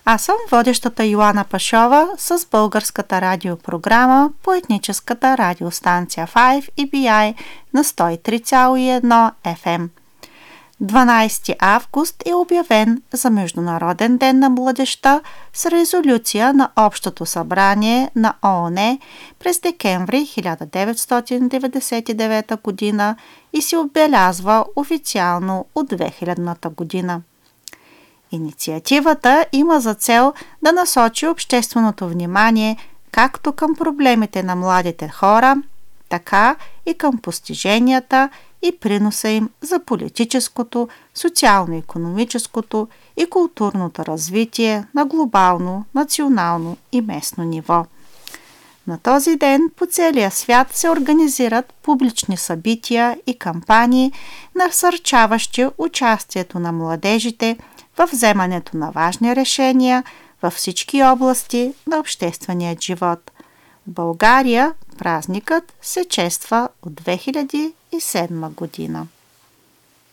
Аз съм водещата Йоана Пашова с българската радиопрограма по етническата радиостанция 5 EBI на 103,1 FM. 12 август е обявен за Международен ден на младежта с резолюция на Общото събрание на ООН през декември 1999 година и се отбелязва официално от 2000 година. Инициативата има за цел да насочи общественото внимание както към проблемите на младите хора, така и към постиженията и приноса им за политическото, социално-икономическото и културното развитие на глобално, национално и местно ниво. На този ден по целия свят се организират публични събития и кампании, насърчаващи участието на младежите в вземането на важни решения във всички области на обществения живот. В България празникът се чества от 2007 година.